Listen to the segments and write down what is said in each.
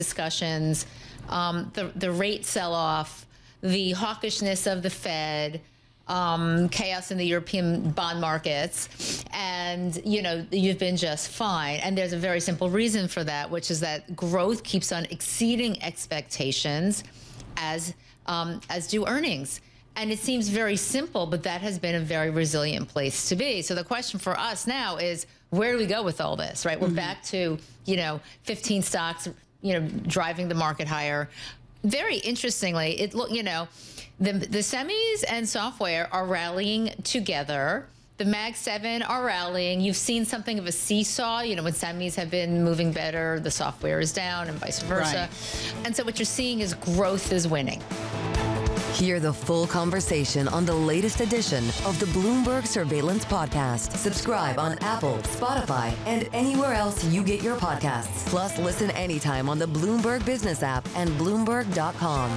discussions, the rate sell-off, the hawkishness of the Fed, chaos in the European bond markets, and you've been just fine. And there's a very simple reason for that, which is that growth keeps on exceeding expectations, as do earnings. And it seems very simple, but that has been a very resilient place to be. So the question for us now is, where do we go with all this, right? We're back to 15 stocks, driving the market higher. Very interestingly, the semis and software are rallying together. The Mag 7 are rallying. You've seen something of a seesaw. When semis have been moving better, the software is down and vice versa. Right. And so what you're seeing is growth is winning. Hear the full conversation on the latest edition of the Bloomberg Surveillance Podcast. Subscribe on Apple, Spotify, and anywhere else you get your podcasts. Plus, listen anytime on the Bloomberg Business app and Bloomberg.com.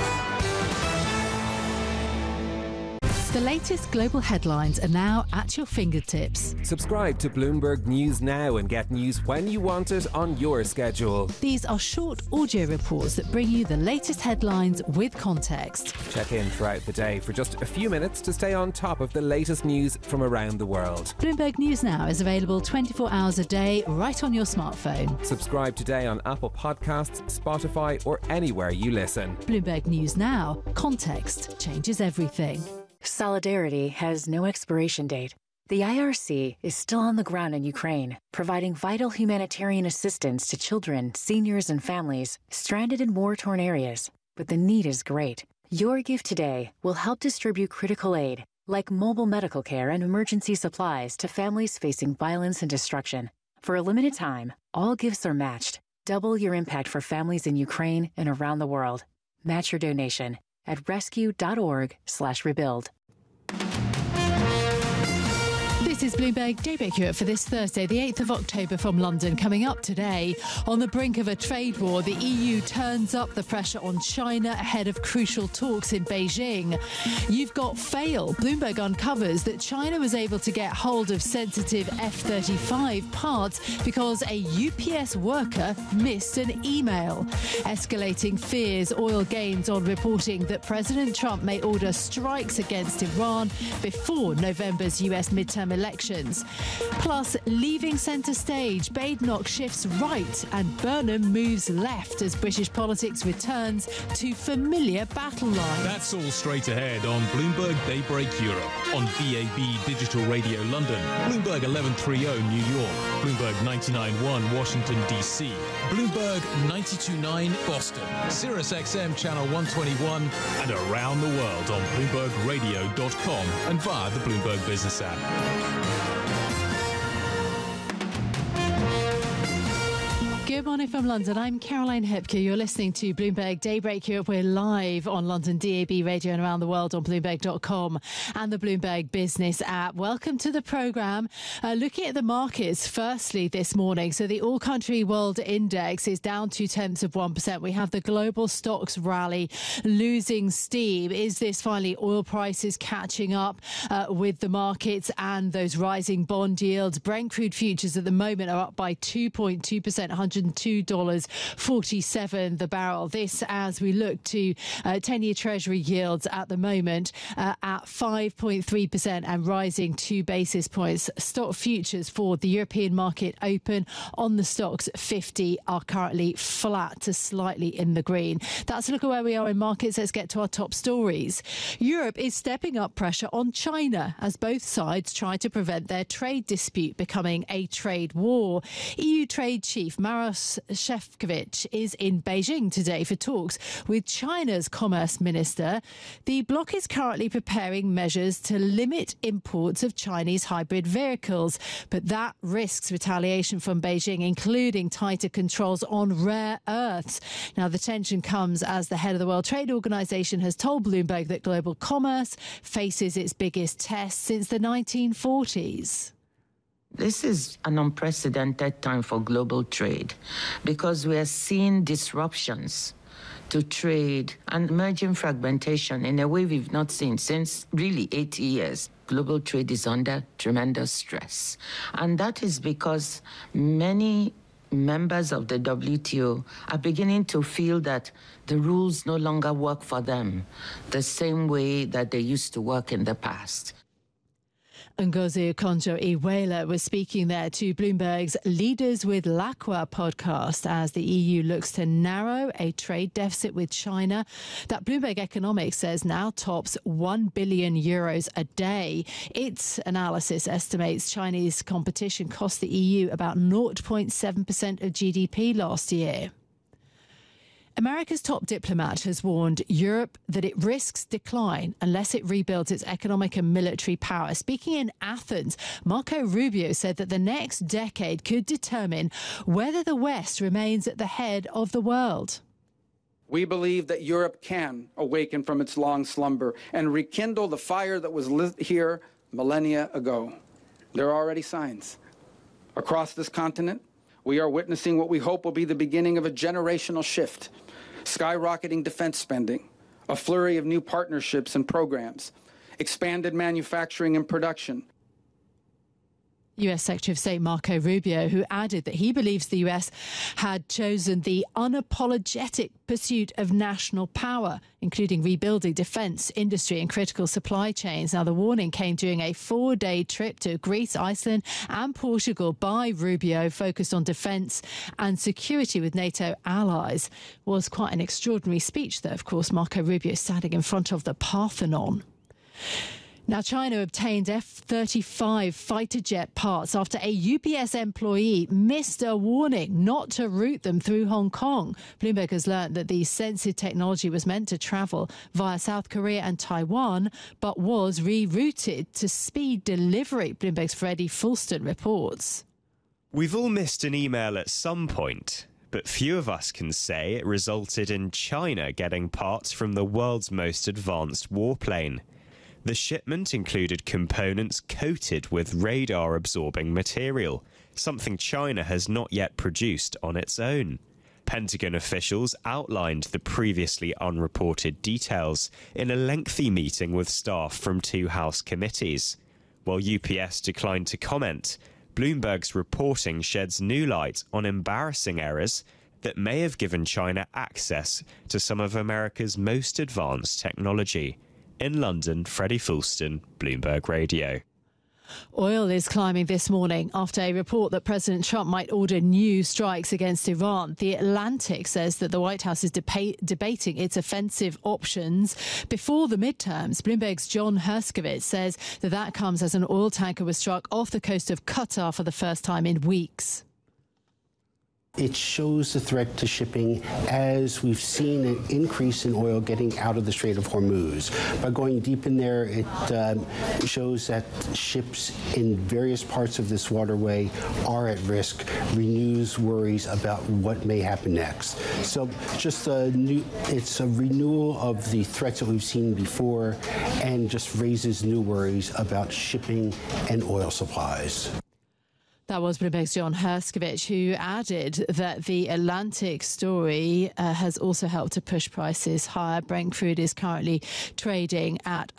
The latest global headlines are now at your fingertips. Subscribe to Bloomberg News now and get news when you want it on your schedule. These are short audio reports that bring you the latest headlines with context. Check in throughout the day for just a few minutes to stay on top of the latest news from around the world. Bloomberg News Now is available 24 hours a day right on your smartphone. Subscribe today on Apple Podcasts, Spotify, or anywhere you listen. Bloomberg News Now. Context changes everything. Solidarity has no expiration date. The IRC is still on the ground in Ukraine, providing vital humanitarian assistance to children, seniors, and families stranded in war-torn areas. But the need is great. Your gift today will help distribute critical aid, like mobile medical care and emergency supplies to families facing violence and destruction. For a limited time, all gifts are matched. Double your impact for families in Ukraine and around the world. Match your donation at rescue.org/rebuild. This is Bloomberg Daybreak Europe for this Thursday, the 8th of October from London. Coming up today, on the brink of a trade war, the EU turns up the pressure on China ahead of crucial talks in Beijing. You've got fail. Bloomberg uncovers that China was able to get hold of sensitive F-35 parts because a UPS worker missed an email. Escalating fears oil gains on reporting that President Trump may order strikes against Iran before November's US midterm elections. Plus, leaving centre stage, Badenoch shifts right and Burnham moves left as British politics returns to familiar battle lines. That's all straight ahead on Bloomberg Daybreak Europe, on DAB Digital Radio London, Bloomberg 1130 New York, Bloomberg 99.1 Washington DC, Bloomberg 92.9 Boston, Sirius XM Channel 121, and around the world on BloombergRadio.com and via the Bloomberg Business app. Good morning from London. I'm Caroline Hepker. You're listening to Bloomberg Daybreak Europe. We're live on London DAB radio and around the world on Bloomberg.com and the Bloomberg Business app. Welcome to the programme. Looking at the markets, firstly, this morning. So the All-Country World Index is down 0.2%. We have the global stocks rally losing steam. Is this finally oil prices catching up with the markets and those rising bond yields? Brent crude futures at the moment are up by 2.2%, $102.47 the barrel. This as we look to 10-year Treasury yields at the moment at 5.3% and rising 2 basis points. Stock futures for the European market open on the stocks 50 are currently flat to slightly in the green. That's a look at where we are in markets. Let's get to our top stories. Europe is stepping up pressure on China as both sides try to prevent their trade dispute becoming a trade war. EU trade chief Maros Shefcovic is in Beijing today for talks with China's Commerce Minister. The bloc is currently preparing measures to limit imports of Chinese hybrid vehicles, but that risks retaliation from Beijing, including tighter controls on rare earths. Now, the tension comes as the head of the World Trade Organization has told Bloomberg that global commerce faces its biggest test since the 1940s. This is an unprecedented time for global trade because we are seeing disruptions to trade and emerging fragmentation in a way we've not seen since really 80 years. Global trade is under tremendous stress. And that is because many members of the WTO are beginning to feel that the rules no longer work for them the same way that they used to work in the past. Ngozi Okonjo-Iweala was speaking there to Bloomberg's Leaders with Laqua podcast as the EU looks to narrow a trade deficit with China that Bloomberg Economics says now tops €1 billion a day. Its analysis estimates Chinese competition cost the EU about 0.7% of GDP last year. America's top diplomat has warned Europe that it risks decline unless it rebuilds its economic and military power. Speaking in Athens, Marco Rubio said that the next decade could determine whether the West remains at the head of the world. We believe that Europe can awaken from its long slumber and rekindle the fire that was lit here millennia ago. There are already signs. Across this continent, we are witnessing what we hope will be the beginning of a generational shift. Skyrocketing defense spending, a flurry of new partnerships and programs, expanded manufacturing and production. US Secretary of State Marco Rubio, who added that he believes the US had chosen the unapologetic pursuit of national power, including rebuilding defence, industry and critical supply chains. Now, the warning came during a 4-day trip to Greece, Iceland and Portugal by Rubio, focused on defence and security with NATO allies. It was quite an extraordinary speech, though, of course, Marco Rubio standing in front of the Parthenon. Now, China obtained F-35 fighter jet parts after a UPS employee missed a warning not to route them through Hong Kong. Bloomberg has learned that the sensitive technology was meant to travel via South Korea and Taiwan, but was rerouted to speed delivery. Bloomberg's Freddie Fulston reports. We've all missed an email at some point, but few of us can say it resulted in China getting parts from the world's most advanced warplane. The shipment included components coated with radar-absorbing material, something China has not yet produced on its own. Pentagon officials outlined the previously unreported details in a lengthy meeting with staff from 2 House committees. While UPS declined to comment, Bloomberg's reporting sheds new light on embarrassing errors that may have given China access to some of America's most advanced technology. In London, Freddie Fulston, Bloomberg Radio. Oil is climbing this morning after a report that President Trump might order new strikes against Iran. The Atlantic says that the White House is debating its offensive options before the midterms. Bloomberg's John Herskovitz says that that comes as an oil tanker was struck off the coast of Qatar for the first time in weeks. It shows the threat to shipping as we've seen an increase in oil getting out of the Strait of Hormuz. By going deep in there, it shows that ships in various parts of this waterway are at risk, renews worries about what may happen next. So just it's a renewal of the threats that we've seen before and just raises new worries about shipping and oil supplies. That was Bloomberg's John Herskovitz, who added that the Atlantic story has also helped to push prices higher. Brent crude is currently trading at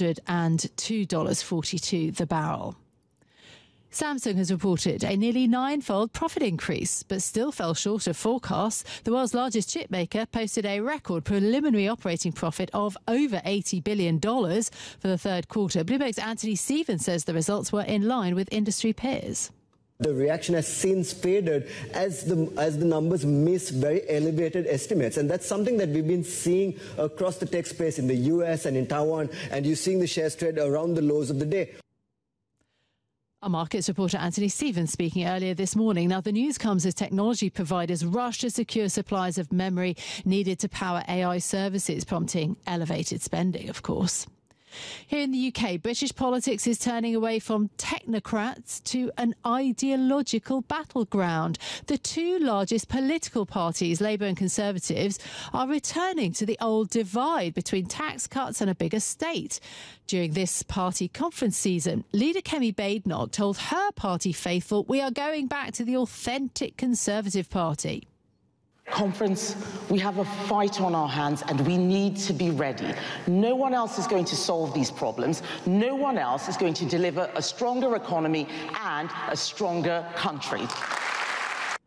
$102.42 the barrel. Samsung has reported a nearly 9-fold profit increase, but still fell short of forecasts. The world's largest chip maker posted a record preliminary operating profit of over $80 billion for the third quarter. Bloomberg's Anthony Stevens says the results were in line with industry peers. The reaction has since faded as the numbers miss very elevated estimates. And that's something that we've been seeing across the tech space in the US and in Taiwan. And you're seeing the shares trade around the lows of the day. Our markets reporter Anthony Stevens speaking earlier this morning. Now, the news comes as technology providers rush to secure supplies of memory needed to power AI services, prompting elevated spending, of course. Here in the UK, British politics is turning away from technocrats to an ideological battleground. The 2 largest political parties, Labour and Conservatives, are returning to the old divide between tax cuts and a bigger state. During this party conference season, leader Kemi Badenoch told her party faithful, "We are going back to the authentic Conservative Party." Conference, we have a fight on our hands and we need to be ready. No one else is going to solve these problems. No one else is going to deliver a stronger economy and a stronger country.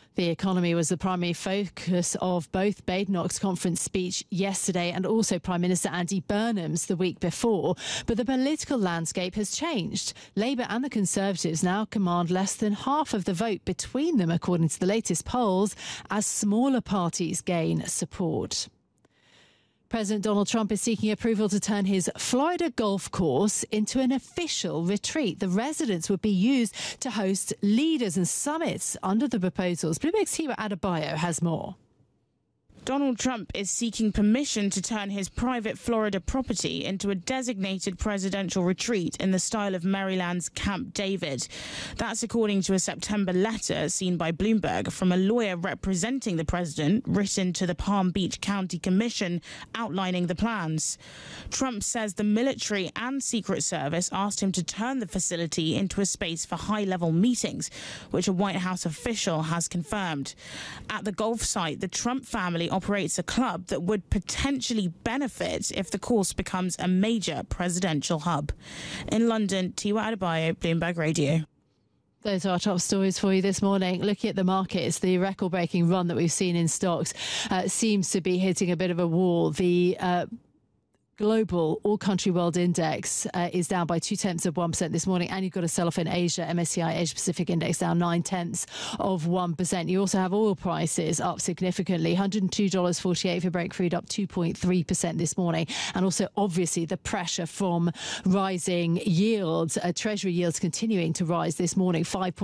The economy was the primary focus of both Badenoch's conference speech yesterday and also Prime Minister Andy Burnham's the week before. But the political landscape has changed. Labour and the Conservatives now command less than half of the vote between them, according to the latest polls, as smaller parties gain support. President Donald Trump is seeking approval to turn his Florida golf course into an official retreat. The residence would be used to host leaders and summits under the proposals. Bloomberg's Tiwa Adebayo has more. Donald Trump is seeking permission to turn his private Florida property into a designated presidential retreat in the style of Maryland's Camp David. That's according to a September letter seen by Bloomberg from a lawyer representing the president, written to the Palm Beach County Commission outlining the plans. Trump says the military and Secret Service asked him to turn the facility into a space for high-level meetings, which a White House official has confirmed. At the golf site, the Trump family operates a club that would potentially benefit if the course becomes a major presidential hub. In London, Tiwa Adebayo, Bloomberg Radio. Those are our top stories for you this morning. Looking at the markets, the record-breaking run that we've seen in stocks seems to be hitting a bit of a wall. The global all-country world index is down by 0.2% this morning, and you've got a sell-off in Asia. MSCI Asia Pacific Index down 0.9%. You also have oil prices up significantly, $102.48 for Brent crude, up 2.3% this morning, and also obviously the pressure from rising yields. Treasury yields continuing to rise this morning,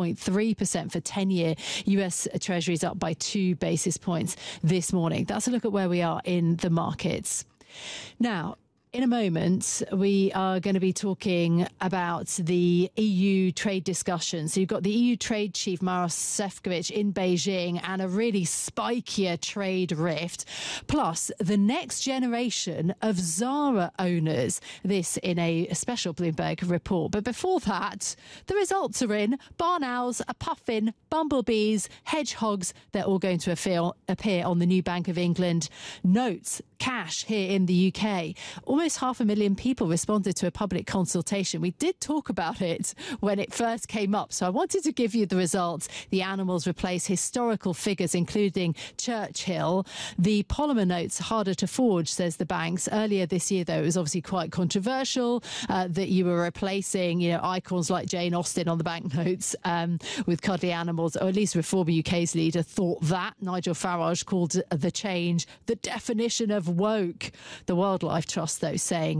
5.3% for 10-year US Treasuries, up by 2 basis points this morning. That's a look at where we are in the markets. Now, in a moment, we are going to be talking about the EU trade discussions. So you've got the EU trade chief, Maros Sefcovic, in Beijing, and a really spikier trade rift, plus the next generation of Zara owners. This in a special Bloomberg report. But before that, the results are in. Barn owls, a puffin, bumblebees, hedgehogs, they're all going to appear on the new Bank of England notes. Cash here in the UK. Almost 500,000 people responded to a public consultation. We did talk about it when it first came up, so I wanted to give you the results. The animals replace historical figures, including Churchill. The polymer notes harder to forge, says the banks. Earlier this year, though, it was obviously quite controversial that you were replacing, icons like Jane Austen on the banknotes with cuddly animals, or at least Reform UK's leader thought that. Nigel Farage called the change the definition of woke. The Wildlife Trust, though, saying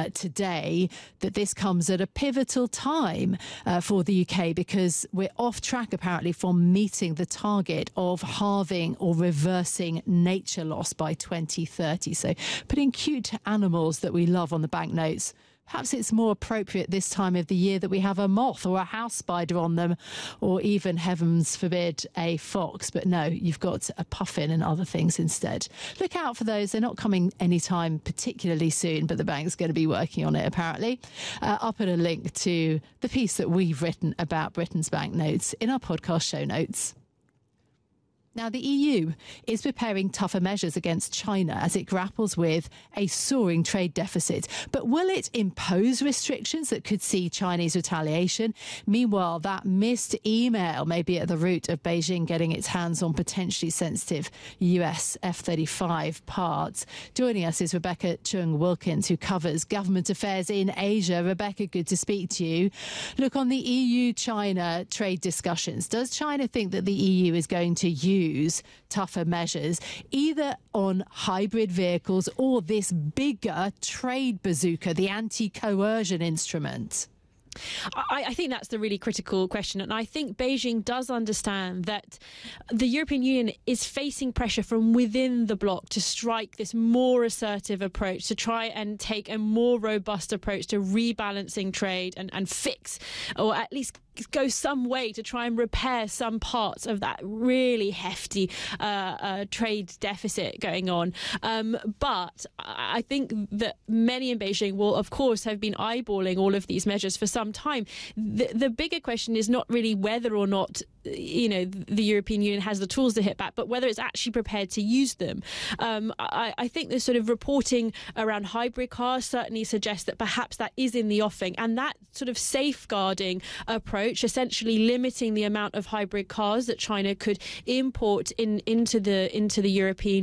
today that this comes at a pivotal time for the UK, because we're off track, apparently, from meeting the target of halving or reversing nature loss by 2030. So putting cute animals that we love on the banknotes. Perhaps it's more appropriate this time of the year that we have a moth or a house spider on them, or even, heavens forbid, a fox. But no, you've got a puffin and other things instead. Look out for those. They're not coming anytime particularly soon, but the bank's going to be working on it, apparently. I'll put a link to the piece that we've written about Britain's banknotes in our podcast show notes. Now, the EU is preparing tougher measures against China as it grapples with a soaring trade deficit. But will it impose restrictions that could see Chinese retaliation? Meanwhile, that missed email may be at the root of Beijing getting its hands on potentially sensitive US F-35 parts. Joining us is Rebecca Chung Wilkins, who covers government affairs in Asia. Rebecca, good to speak to you. Look, on the EU-China trade discussions, does China think that the EU is going to use tougher measures, either on hybrid vehicles or this bigger trade bazooka, the anti-coercion instrument? I think that's the really critical question. And I think Beijing does understand that the European Union is facing pressure from within the bloc to strike this more assertive approach, to try and take a more robust approach to rebalancing trade and fix, or at least go some way to try and repair some parts of that really hefty trade deficit going on. But I think that many in Beijing will, of course, have been eyeballing all of these measures for some some time. The bigger question is not really whether or not the European Union has the tools to hit back, but whether it's actually prepared to use them. I think the sort of reporting around hybrid cars certainly suggests that perhaps that is in the offing, and that sort of safeguarding approach, essentially limiting the amount of hybrid cars that China could import into the European